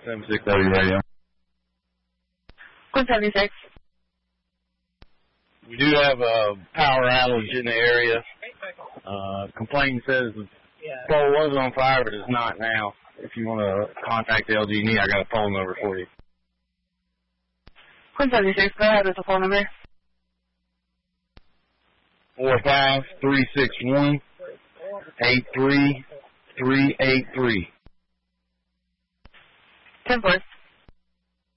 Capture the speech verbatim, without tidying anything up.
seven six W radio. Quinn seventy-six. We do have a power outage in the area. Uh, complaint says the pole was on fire, but it's not now. If you want to contact L G and E, I got a phone number for you. Quinn seventy-six, go ahead with the phone number. four five three six one eight three three eight three. ten four.